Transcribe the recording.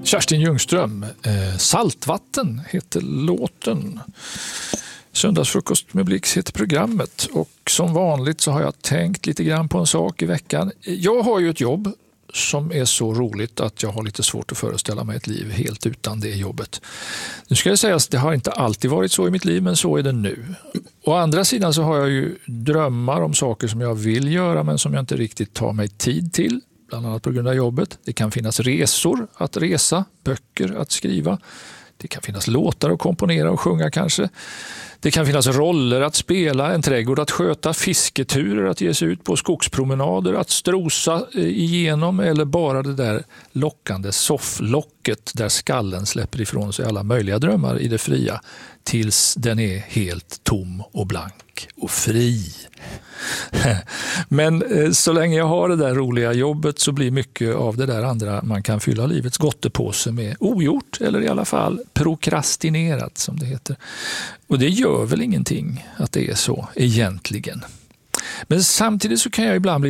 Kerstin Ljungström, Saltvatten heter låten. Söndagsfrukost med Blix heter programmet, och som vanligt så har jag tänkt lite grann på en sak i veckan. Jag har ju ett jobb som är så roligt att jag har lite svårt att föreställa mig ett liv helt utan det jobbet. Nu ska jag säga att det har inte alltid varit så i mitt liv, men så är det nu. Å andra sidan så har jag ju drömmar om saker som jag vill göra men som jag inte riktigt tar mig tid till, bland annat på grund av jobbet. Det kan finnas resor att resa, böcker att skriva. Det kan finnas låtar att komponera och sjunga kanske. Det kan finnas roller att spela, en trädgård att sköta, fisketurer att ge sig ut på, skogspromenader att strosa igenom, eller bara det där lockande sofflocket där skallen släpper ifrån sig alla möjliga drömmar i det fria tills den är helt tom och blank och fri. Men så länge jag har det där roliga jobbet så blir mycket av det där andra man kan fylla livets gottepåse med ogjort, eller i alla fall prokrastinerat som det heter. Och det gör väl ingenting att det är så egentligen. Men samtidigt så kan jag ibland bli